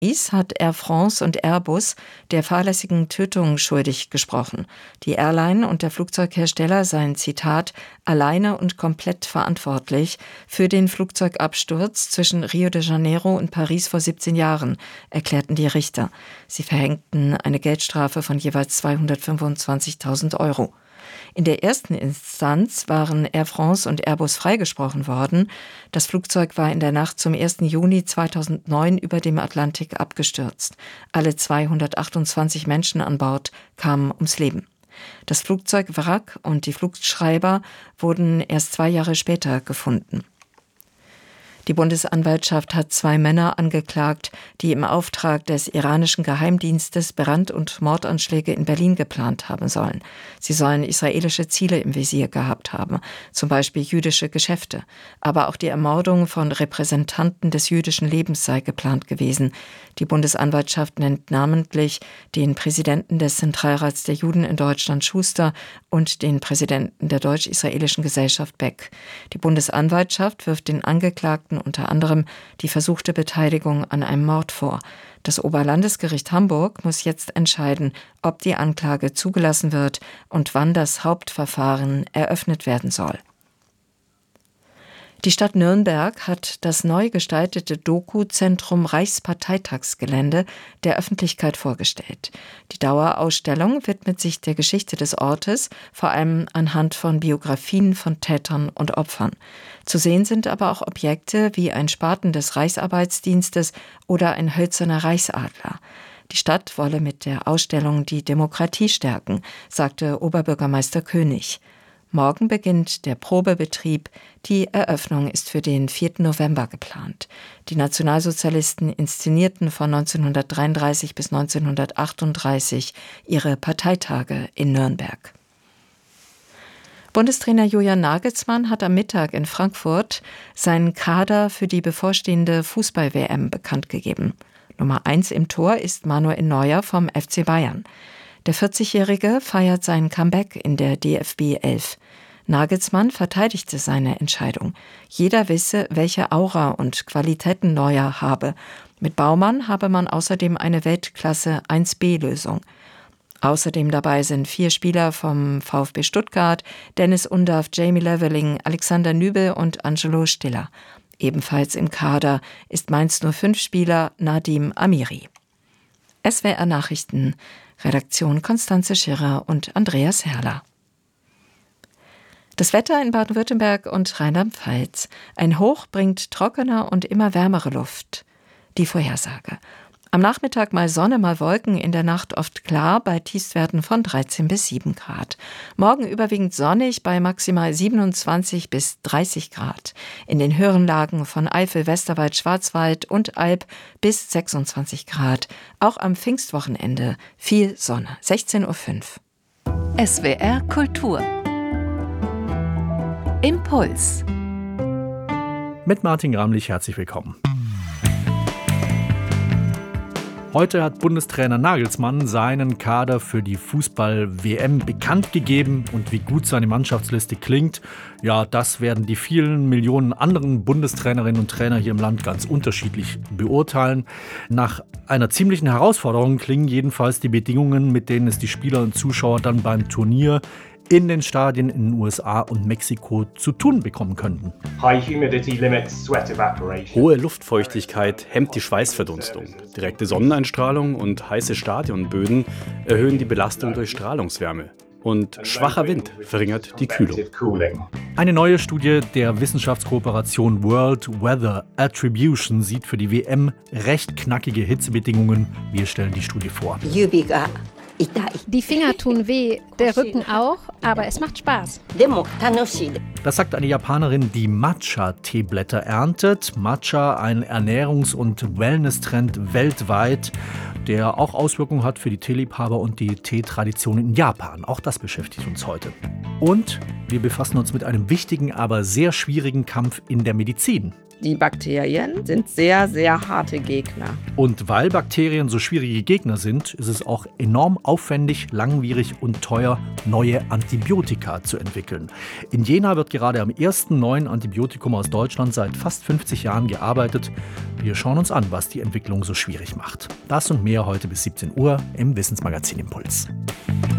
Paris hat Air France und Airbus der fahrlässigen Tötung schuldig gesprochen. Die Airline und der Flugzeughersteller seien, Zitat, alleine und komplett verantwortlich für den Flugzeugabsturz zwischen Rio de Janeiro und Paris vor 17 Jahren, erklärten die Richter. Sie verhängten eine Geldstrafe von jeweils 225.000 Euro. In der ersten Instanz waren Air France und Airbus freigesprochen worden. Das Flugzeug war in der Nacht zum 1. Juni 2009 über dem Atlantik abgestürzt. Alle 228 Menschen an Bord kamen ums Leben. Das Flugzeugwrack und die Flugschreiber wurden erst 2 Jahre später gefunden. Die Bundesanwaltschaft hat 2 Männer angeklagt, die im Auftrag des iranischen Geheimdienstes Brand- und Mordanschläge in Berlin geplant haben sollen. Sie sollen israelische Ziele im Visier gehabt haben, zum Beispiel jüdische Geschäfte. Aber auch die Ermordung von Repräsentanten des jüdischen Lebens sei geplant gewesen. Die Bundesanwaltschaft nennt namentlich den Präsidenten des Zentralrats der Juden in Deutschland, Schuster, und den Präsidenten der Deutsch-Israelischen Gesellschaft, Beck. Die Bundesanwaltschaft wirft den Angeklagten unter anderem die versuchte Beteiligung an einem Mord vor. Das Oberlandesgericht Hamburg muss jetzt entscheiden, ob die Anklage zugelassen wird und wann das Hauptverfahren eröffnet werden soll. Die Stadt Nürnberg hat das neu gestaltete Doku-Zentrum Reichsparteitagsgelände der Öffentlichkeit vorgestellt. Die Dauerausstellung widmet sich der Geschichte des Ortes, vor allem anhand von Biografien von Tätern und Opfern. Zu sehen sind aber auch Objekte wie ein Spaten des Reichsarbeitsdienstes oder ein hölzerner Reichsadler. Die Stadt wolle mit der Ausstellung die Demokratie stärken, sagte Oberbürgermeister König. Morgen beginnt der Probebetrieb. Die Eröffnung ist für den 4. November geplant. Die Nationalsozialisten inszenierten von 1933 bis 1938 ihre Parteitage in Nürnberg. Bundestrainer Julian Nagelsmann hat am Mittag in Frankfurt seinen Kader für die bevorstehende Fußball-WM bekannt gegeben. Nummer 1 im Tor ist Manuel Neuer vom FC Bayern. Der 40-Jährige feiert sein Comeback in der DFB 11. Nagelsmann verteidigte seine Entscheidung. Jeder wisse, welche Aura und Qualitäten Neuer habe. Mit Baumann habe man außerdem eine Weltklasse 1B-Lösung. Außerdem dabei sind 4 Spieler vom VfB Stuttgart, Dennis Undaff, Jamie Leveling, Alexander Nübel und Angelo Stiller. Ebenfalls im Kader ist Mainz 05-Spieler Nadim Amiri. SWR Nachrichten, Redaktion Konstanze Schirrer und Andreas Herrler. Das Wetter in Baden-Württemberg und Rheinland-Pfalz. Ein Hoch bringt trockene und immer wärmere Luft. Die Vorhersage. Am Nachmittag mal Sonne, mal Wolken, in der Nacht oft klar, bei Tiefstwerten von 13 bis 7 Grad. Morgen überwiegend sonnig bei maximal 27 bis 30 Grad. In den höheren Lagen von Eifel, Westerwald, Schwarzwald und Alb bis 26 Grad. Auch am Pfingstwochenende viel Sonne. 16:05 Uhr. SWR Kultur. Impuls. Mit Martin Gramlich, herzlich willkommen. Heute hat Bundestrainer Nagelsmann seinen Kader für die Fußball-WM bekannt gegeben und wie gut seine Mannschaftsliste klingt, ja, das werden die vielen Millionen anderen Bundestrainerinnen und Trainer hier im Land ganz unterschiedlich beurteilen. Nach einer ziemlichen Herausforderung klingen jedenfalls die Bedingungen, mit denen es die Spieler und Zuschauer dann beim Turnier in den Stadien in den USA und Mexiko zu tun bekommen könnten. Hohe Luftfeuchtigkeit hemmt die Schweißverdunstung. Direkte Sonneneinstrahlung und heiße Stadionböden erhöhen die Belastung durch Strahlungswärme. Und schwacher Wind verringert die Kühlung. Eine neue Studie der Wissenschaftskooperation World Weather Attribution sieht für die WM recht knackige Hitzebedingungen. Wir stellen die Studie vor. Die Finger tun weh, der Rücken auch, aber es macht Spaß. Das sagt eine Japanerin, die Matcha-Teeblätter erntet. Matcha, ein Ernährungs- und Wellness-Trend weltweit, der auch Auswirkungen hat für die Teeliebhaber und die Teetradition in Japan. Auch das beschäftigt uns heute. Und wir befassen uns mit einem wichtigen, aber sehr schwierigen Kampf in der Medizin. Die Bakterien sind sehr, sehr harte Gegner. Und weil Bakterien so schwierige Gegner sind, ist es auch enorm aufwendig, langwierig und teuer, neue Antibiotika zu entwickeln. In Jena wird gerade am ersten neuen Antibiotikum aus Deutschland seit fast 50 Jahren gearbeitet. Wir schauen uns an, was die Entwicklung so schwierig macht. Das und mehr heute bis 17 Uhr im Wissensmagazin Impuls.